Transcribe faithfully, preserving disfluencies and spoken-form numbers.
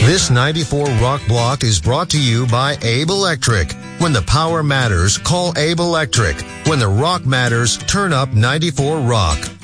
This ninety-four Rock block is brought to you by Abe Electric. When the power matters, call Abe Electric. When the rock matters, turn up ninety-four Rock.